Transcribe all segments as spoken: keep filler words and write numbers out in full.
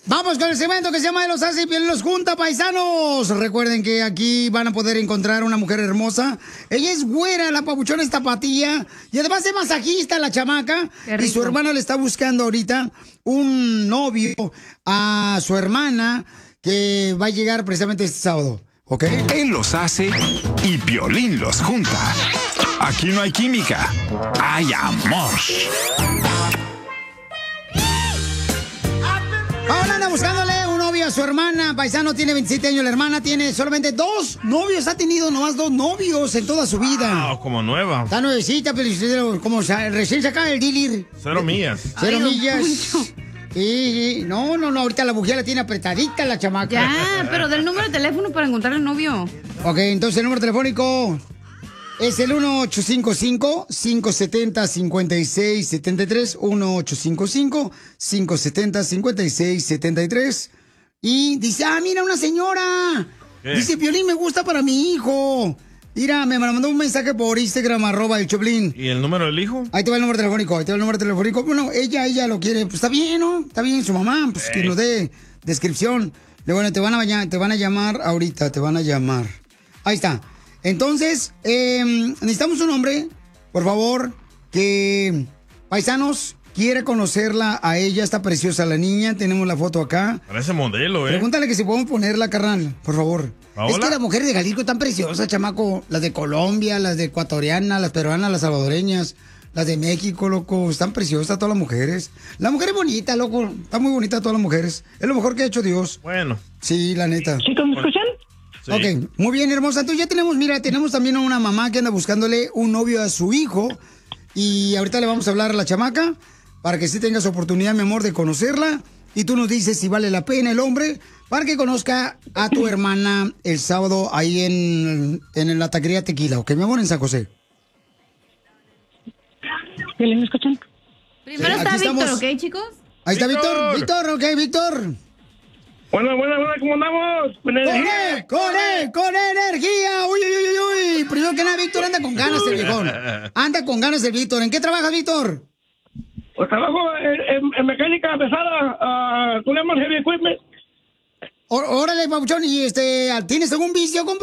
Vamos con el segmento que se llama de los hace y Piolín los junta, paisanos. Recuerden que aquí van a poder encontrar una mujer hermosa. Ella es güera, la papuchona es tapatía. Y además es masajista, la chamaca. Y su hermana le está buscando ahorita un novio a su hermana que va a llegar precisamente este sábado. ¿Ok? Él los hace y Piolín los junta. Aquí no hay química, hay amor. Ahora anda buscándole un novio a su hermana. Paisano tiene veintisiete años, la hermana tiene solamente dos novios. Ha tenido nomás dos novios en toda su vida. Wow, como nueva. Está nuevecita, pero como recién sacada el dealer. Cero millas. Cero Ay, millas. Sí, sí. No, no, no. Ahorita la mujer la tiene apretadita la chamaca. Ya, pero del número de teléfono para encontrar el novio. Ok, entonces el número telefónico es el uno ocho cinco cinco, cinco siete cero, cinco seis siete tres. uno ocho cinco cinco, cinco siete cero, cinco seis siete tres. Y dice, ah, mira, una señora. ¿Qué? Dice, Piolín me gusta para mi hijo. Mira, me mandó un mensaje por Instagram, arroba el Choplin. ¿Y el número del hijo? Ahí te va el número telefónico, ahí te va el número telefónico. Bueno, ella, ella lo quiere. Pues está bien, ¿no? Está bien, su mamá, pues que nos dé descripción. De bueno, te van a, te van a llamar ahorita, te van a llamar. Ahí está. Entonces, eh, necesitamos un hombre, por favor, que, paisanos, quiere conocerla a ella. Está preciosa la niña, tenemos la foto acá. Parece modelo, ¿eh? Pregúntale que si podemos ponerla, carnal, por favor. ¿Paola? Es que las mujeres de Jalisco están preciosas, chamaco. Las de Colombia, las de ecuatorianas, las peruanas, las salvadoreñas, las de México, loco. Están preciosas todas las mujeres. La mujer es bonita, loco. Está muy bonita todas las mujeres. Es lo mejor que ha hecho Dios. Bueno. Sí, la neta. ¿Chicos, me escuchan? Sí. Ok, muy bien, hermosa. Entonces ya tenemos, mira, tenemos también a una mamá que anda buscándole un novio a su hijo. Y ahorita le vamos a hablar a la chamaca para que sí tengas oportunidad, mi amor, de conocerla. Y tú nos dices si vale la pena el hombre para que conozca a tu hermana el sábado ahí en, en la taquería Tequila, ¿ok, mi amor? En San José. ¿Me escuchan? Primero Sí, está aquí Víctor, estamos. ¿ok, chicos? Ahí está Víctor. Víctor, Víctor, ok, Víctor. Buenas, buenas, buenas, ¿cómo andamos? Con ¡Con energía. él! ¡Con él! ¡Con energía! ¡Uy, uy, uy, uy! Primero que nada, Víctor anda con ganas el viejón. Anda con ganas el Víctor. ¿En qué trabajas, Víctor? Pues trabajo en, en- en mecánica pesada, uh, con llamas heavy equipment. Ó- Órale, papuchón, ¿y este, tienes algún vicio, compa?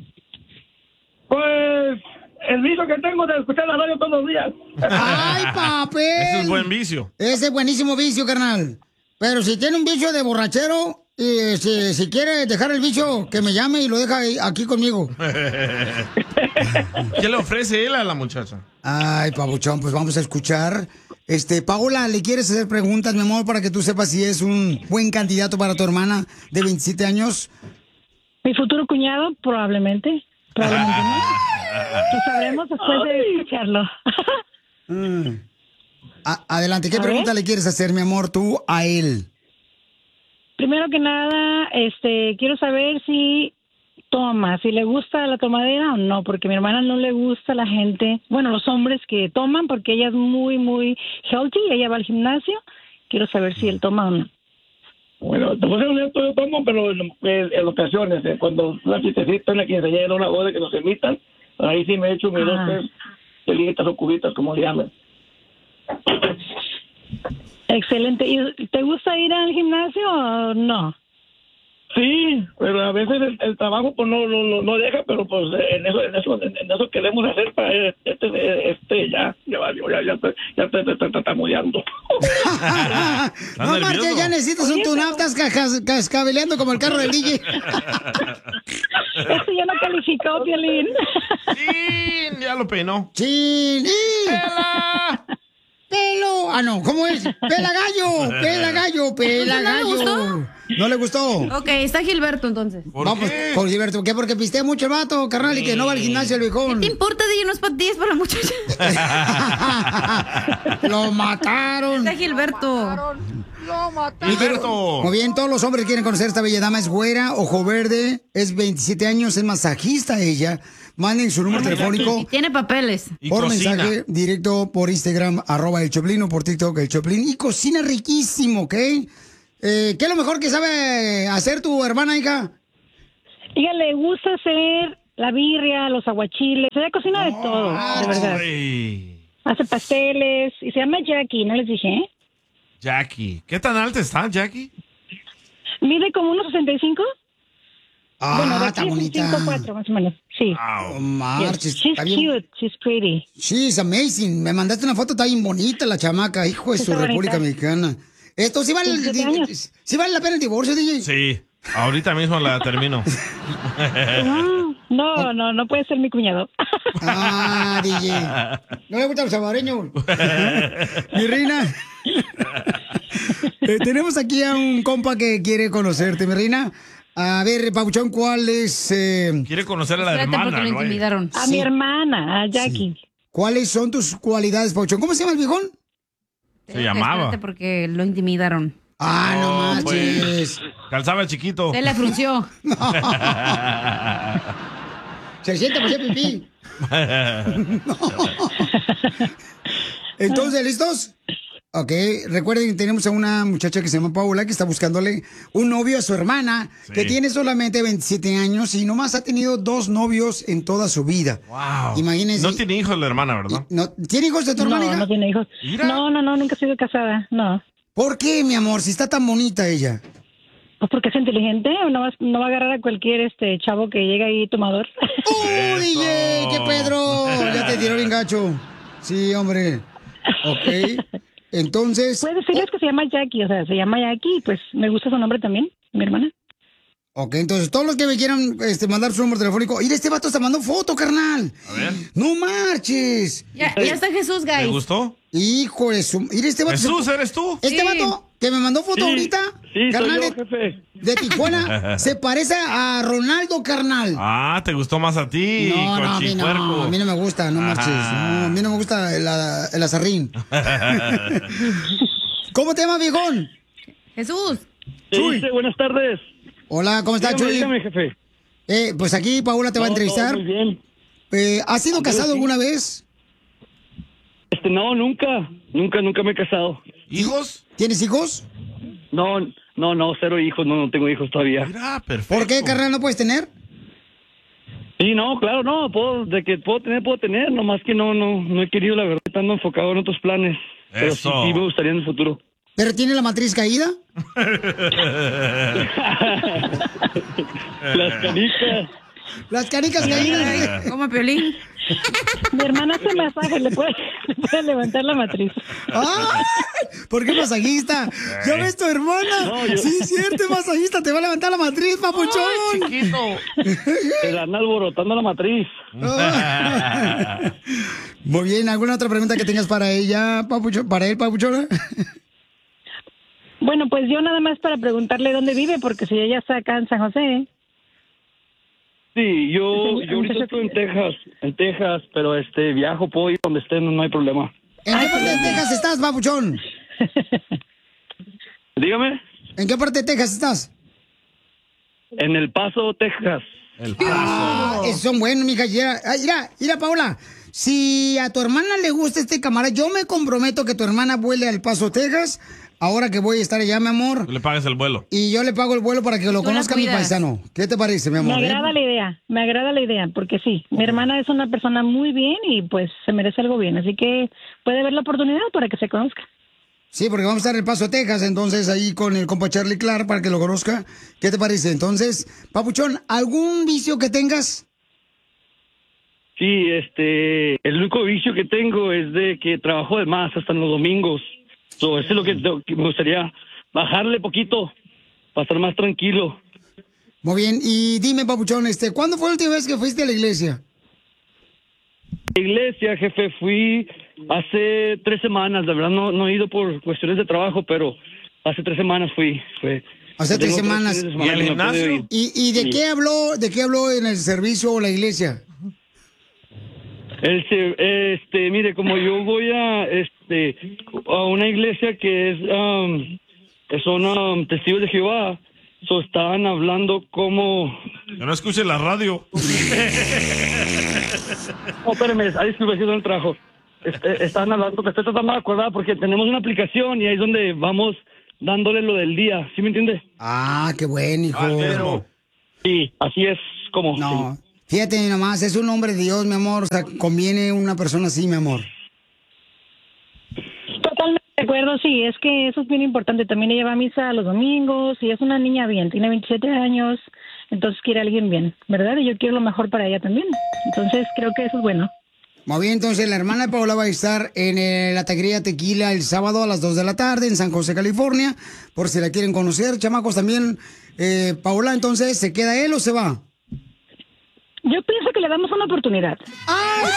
Pues el vicio que tengo de escuchar la radio todos los días. ¡Ay, papel! Ese es buen vicio. Ese es buenísimo vicio, carnal. Pero si tiene un vicio de borrachero, y si, si quiere dejar el vicio, que me llame y lo deja ahí- aquí conmigo. ¿Qué le ofrece él a la muchacha? Ay, papuchón, pues vamos a escuchar. Este, Paola, ¿le quieres hacer preguntas, mi amor, para que tú sepas si es un buen candidato para tu hermana de veintisiete años? Mi futuro cuñado, probablemente. Probablemente no. Lo sabremos después de escucharlo. Mm. A- adelante, ¿qué A pregunta ver. le quieres hacer, mi amor, tú a él? Primero que nada, este, quiero saber si toma, si le gusta la tomadera o no, porque a mi hermana no le gusta la gente, bueno, los hombres que toman, porque ella es muy, muy healthy, ella va al gimnasio. Quiero saber si él toma o no. Bueno, te voy a ser honesto, yo tomo, pero en, en- en ocasiones, eh, cuando una fiestecita, una quinceañera, una boda que nos invitan, ahí sí me echo mis dos, Ah. tres chelitas o cubitas, como le llaman. Excelente. ¿Y te gusta ir al gimnasio o no? Sí, pero a veces el, el trabajo pues no, no, no, no deja, pero pues en eso, en eso, en eso queremos hacer para este, este, ya, ya, va, ya, ya, estoy- ya estoy tartamudeando. No marches, ya necesitas un tune-up, estás cajas- cascabeleando como el carro del D J. Eso ya no calificó, Piolín. ¡Chin! Ya lo peinó. ¡Chin! ¡Y! ¡Pela! ¡Pelo! Ah, no, ¿cómo es? ¡Pela gallo! ¡Pela gallo! ¡Pela ¿No le gallo! gustó? ¿No le gustó? Ok, está Gilberto entonces. ¿Por Vamos, qué? con Gilberto. ¿Qué? Porque pistea mucho el vato, carnal, y que no va al gimnasio el viejón. ¿Qué te importa, D J? No es para ti, es para la muchacha. ¡Lo mataron! Está Gilberto. Gilberto. Muy bien, todos los hombres quieren conocer a esta bella dama. Es güera, ojo verde, es veintisiete años, es masajista ella. Manden su número telefónico Y tiene papeles. Y por cocina. mensaje directo por Instagram, arroba el Choplin, o por TikTok el Choplin. Y cocina riquísimo, ¿ok? Eh, ¿Qué es lo mejor que sabe hacer tu hermana, hija? Ella le gusta hacer la birria, los aguachiles. Ella cocina de todo, de verdad. Ay, Hace pasteles y se llama Jackie, ¿no les dije? Jackie. ¿Qué tan alta está, Jackie? Mide como unos sesenta y cinco. Ah, bueno, de está aquí es un bonita. cinco cuatro, más o menos. Sí. Oh, marches, Yes. She's está bien. cute. She's pretty. She's amazing. Me mandaste una foto, está bien bonita la chamaca, hijo de su Está República bonita. Mexicana. Esto sí vale, diecisiete años. sí vale la pena el divorcio, D J. Sí, ahorita mismo la termino. No, no, no puede ser mi cuñado. Ah, D J. No le gusta el salvadoreño. Mi reina. Eh, tenemos aquí a un compa que quiere conocerte, mi reina. A ver, Pabuchón, ¿cuál es? Eh, Quiere conocer a la Espérate, porque hermana, lo ¿no? intimidaron. A Sí. mi hermana, a Jackie. ¿Cuáles son tus cualidades, Pabuchón? ¿Cómo se llama el viejón? Se llamaba. Espérate, porque lo intimidaron. Ah, no Oh, manches. pues, calzaba chiquito. Se le frunció. Se siente para hacer pipí. Entonces, ¿listos? Ok, recuerden que tenemos a una muchacha que se llama Paula que está buscándole un novio a su hermana, Sí. que tiene solamente veintisiete años y nomás ha tenido dos novios en toda su vida. Wow. Imagínense. No tiene hijos la hermana, ¿verdad? No, ¿tiene hijos de tu hermana? No, hija? no tiene hijos. Mira. No, no, no, nunca he sido casada. No. ¿Por qué, mi amor, si está tan bonita ella? Pues porque es inteligente, o no va, no va a agarrar a cualquier este chavo que llega ahí tomador. ¡Oh, Eso. D J! ¡Qué Pedro! Ya te tiró bien gacho. Sí, hombre. Ok. Entonces... Puedes decirles que se llama Jackie, o sea, se llama Jackie, y pues me gusta su nombre también, mi hermana. Ok, entonces todos los que me quieran este, mandar su número telefónico. Mira, este vato está mandando foto, carnal. A ver. ¡No marches! Ya, ya está Jesús, ¿Te guys. gustó? Hijo de su... Mira, este vato... Jesús, se- ¿eres tú? Este Sí. vato que me mandó foto Sí, ahorita, sí, soy carnal, yo, de, jefe. de Tijuana, se parece a Ronaldo, carnal. Ah, ¿te gustó más a ti, no, no, a mí no, cochipuerco? a mí no me gusta, no marches. Ajá. No, a mí no me gusta el, a- el azarrín. ¿Cómo te llamas, viejón? Jesús. ¿Qué dice? Buenas tardes. Hola, ¿cómo estás, Dígame, Chuy? dígame, jefe. Eh, pues aquí Paula te va a No, entrevistar. todo muy bien. Eh, ¿Has sido casado sí. alguna vez? Este, no, nunca. Nunca, nunca me he casado. ¿Hijos? ¿Tienes hijos? No, no, no, cero hijos. No, no tengo hijos todavía. Mira, perfecto. ¿Por qué, carnal, no puedes tener? Sí, no, claro, no. Puedo, de que puedo tener, puedo tener. Nomás que no, no, no he querido, la verdad, estando enfocado en otros planes. Pero sí, Eso. sí me gustaría en el futuro. ¿Pero tiene la matriz caída? Las canicas. Las canicas caídas. Como Piolín. Mi hermana hace masaje, le puede, le puede levantar la matriz. ¡Ay! ¿Por qué masajista? ¿Ya ves tu hermana? No, yo- Sí, cierto, es masajista. Te va a levantar la matriz, papuchón. Chiquito. Se dan alborotando la matriz. Ah. Muy bien, ¿alguna otra pregunta que tengas para ella, papuchón? ¿Para él, papuchona? Bueno, pues yo nada más para preguntarle dónde vive, porque si ella está acá en San José. Sí, yo, Sí, yo ahorita muchacho estoy en que- Texas, en Texas, pero este viajo, puedo ir donde esté, no, no hay problema. ¿En qué parte de Texas estás, papuchón? Dígame, ¿En qué parte de Texas estás? en El Paso, Texas. El Ah, paso. esos son buenos, mija. Mira, ah, mira, mira, Paula. Si a tu hermana le gusta este camarada, yo me comprometo que tu hermana vuele al Paso, Texas. Ahora que voy a estar allá, mi amor. Tú le pagas el vuelo. Y yo le pago el vuelo para que lo Tú la conozca mi cuidas. paisano. ¿Qué te parece, mi Me amor? eh? agrada la idea, me agrada la idea, porque sí, mi hermana es una persona muy bien y pues se merece algo bien, así que puede ver la oportunidad para que se conozca. Sí, porque vamos a estar en El Paso, Texas, entonces ahí con el compa Charlie Clark para que lo conozca. ¿Qué te parece? Entonces, papuchón, ¿algún vicio que tengas? Sí, este, el único vicio que tengo es de que trabajo de más hasta en los domingos. So, eso es lo que, lo que me gustaría bajarle poquito para estar más tranquilo. Muy bien, y dime, papuchón, este, ¿cuándo fue la última vez que fuiste a la iglesia? Iglesia, jefe, fui hace tres semanas, la verdad no, no he ido por cuestiones de trabajo, pero hace tres semanas fui. Fue, Hace tres tengo semanas. fines de ¿Y el semana que no puedo gimnasio? ir. ¿Y, y de Sí. qué habló, de qué habló en el servicio o la iglesia? El se- este, mire, como yo voy a, este, a una iglesia que es, um, que son um, testigos de Jehová, so estaban hablando como, Que no escuche la radio. oh, espérame, ahí disculpe, estoy en el trabajo. Este, estaban hablando, que estoy tratando de acordar porque tenemos una aplicación y ahí es donde vamos dándole lo del día, ¿sí me entiende? Ah, qué bueno, hijo. Ah, pero- Sí, así es como. No, sí. fíjate nomás, es un hombre de Dios, mi amor. O sea, conviene una persona así, mi amor. Totalmente de acuerdo, sí, es que eso es bien importante. También ella va a misa los domingos y es una niña bien, tiene veintisiete años, entonces quiere a alguien bien, ¿verdad? Y yo quiero lo mejor para ella también. Entonces creo que eso es bueno. Muy bien, entonces la hermana de Paola va a estar en eh, la taquería Tequila el sábado a las dos de la tarde en San José, California, por si la quieren conocer. Chamacos, también, eh, Paola, entonces, ¿se queda él o se va? Yo pienso que le damos una oportunidad. ¡Ay,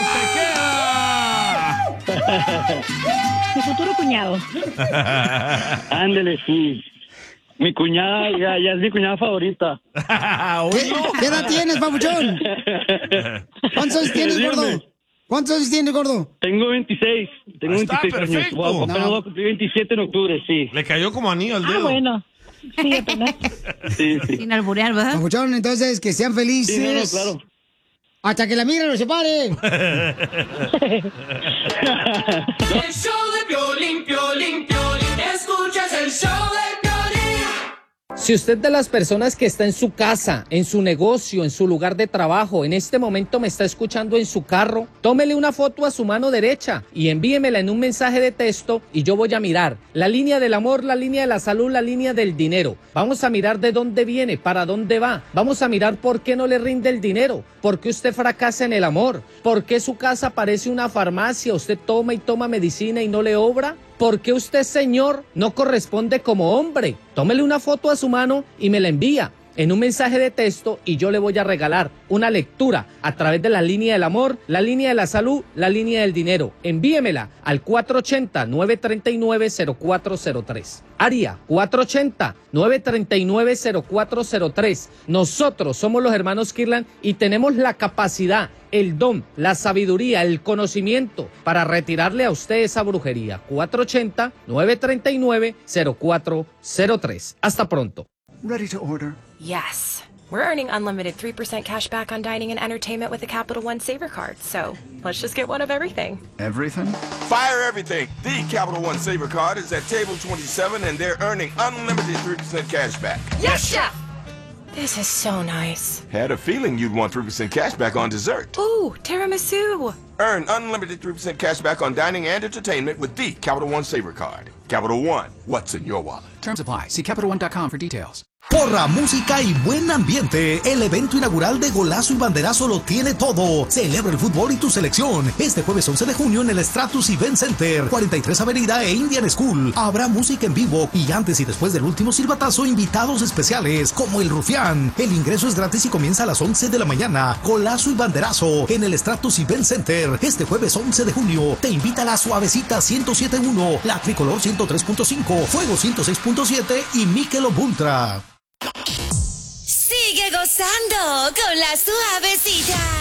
¡Se queda! Mi futuro cuñado. Ándele, sí. Mi cuñada, ya, ya es mi cuñada favorita. ¿Qué, ¿Qué edad tienes, papuchón? ¿Cuántos años tienes, Dígame. gordo? ¿Cuántos años tienes, gordo? Tengo veintiséis. Tengo Ahí está, veintiséis años. perfecto. Wow, apenas No. voy a cumplir veintisiete en octubre, sí. Le cayó como anillo al Ah, dedo. bueno. Sí, apenas. Sí, sí. Sin alburear, ¿verdad? Papuchón, entonces, que sean felices. Sí, no, no, claro. Hasta que la migra lo separe. El show de Piolín, Piolín, Piolín. Escuchas el show de Piolín. Si usted de las personas que está en su casa, en su negocio, en su lugar de trabajo, en este momento me está escuchando en su carro, tómele una foto a su mano derecha y envíemela en un mensaje de texto y yo voy a mirar la línea del amor, la línea de la salud, la línea del dinero. Vamos a mirar de dónde viene, para dónde va. Vamos a mirar por qué no le rinde el dinero, por qué usted fracasa en el amor, por qué su casa parece una farmacia, usted toma y toma medicina y no le obra. ¿Por qué usted, señor, no corresponde como hombre? Tómele una foto a su mano y me la envía en un mensaje de texto y yo le voy a regalar una lectura a través de la línea del amor, la línea de la salud, la línea del dinero. Envíemela al cuatro ocho cero, nueve tres nueve, cero cuatro cero tres. Área cuatro ocho cero, nueve tres nueve, cero cuatro cero tres. Nosotros somos los hermanos Kirlan y tenemos la capacidad, el don, la sabiduría, el conocimiento para retirarle a usted esa brujería. cuatro ocho cero, nueve tres nueve, cero cuatro cero tres. Hasta pronto. Ready to order. Yes. We're earning unlimited three percent cash back on dining and entertainment with the Capital One Saver Card, so let's just get one of everything. Everything? Fire everything. The Capital One Saver Card is at table twenty-seven, and they're earning unlimited three percent cash back. Yes, Chef! This is so nice. Had a feeling you'd want three percent cash back on dessert. Ooh, tiramisu. Earn unlimited three percent cash back on dining and entertainment with the Capital One Saver Card. Capital One, what's in your wallet? Terms apply. See Capital One dot com for details. Porra, música y buen ambiente. El evento inaugural de Golazo y Banderazo lo tiene todo. Celebra el fútbol y tu selección. Este jueves once de junio en el Stratus Event Center, cuarenta y tres Avenida e Indian School. Habrá música en vivo y antes y después del último silbatazo, invitados especiales como el Rufián. El ingreso es gratis y comienza a las once de la mañana. Golazo y Banderazo en el Stratus Event Center. Este jueves once de junio te invita la Suavecita ciento siete punto uno, la Tricolor ciento tres punto cinco, Fuego ciento seis punto siete y Michelob Ultra. Sigue gozando con la Suavecita.